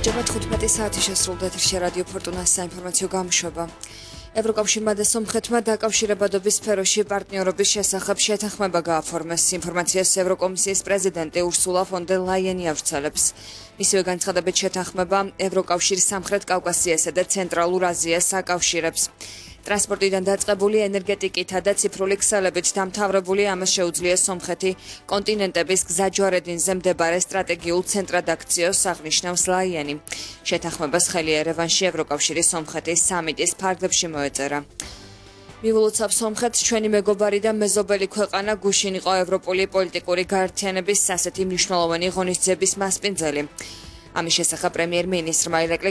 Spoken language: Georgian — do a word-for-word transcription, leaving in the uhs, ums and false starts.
გამარჯობა თხუთმეტი საათი შესრულდა ეთერში რადიო ფორტუნას საინფორმაციო გამოშვება. ევროკავშირმა და სომხეთმა დაკავშირებადობის სფეროში პარტნიორობის შესახებ შეთანხმება გააფორმეს. ინფორმაციას ევროკომისიის პრეზიდენტი ურსულა ფონ დერ ლაიენი ავრცელებს. მისივე განცხადებით შეთანხმება ევროკავშირის სამხრეთ კავკასიასა და ცენტრალურ აზიას აკავშირებს. ტრანსპორტიდან დაწყებული ენერგეტიკითა და ციფრული ქსელებით დამთავრებული ამას შეუძლია სომხეთი კონტინენტების გზაჯვარედინზე მდებარე სტრატეგიულ ცენტრად აქციოს, აღნიშნავს ლაიენი. შეთანხმებას ხელი ერევანში ევროკავშირის სომხეთის სამიტის ფარგლებში მოეწერა. მიულოცავ სომხეთს ჩვენი მეგობარი და მეზობელი ქვეყანა გუშინ იყო ევროპული პოლიტიკური გაერთიანების ასეთი მნიშვნელოვანი ღონისძიების მასპინძელი. ამის შესახებ პრემიერ-მინისტრმა ირაკლი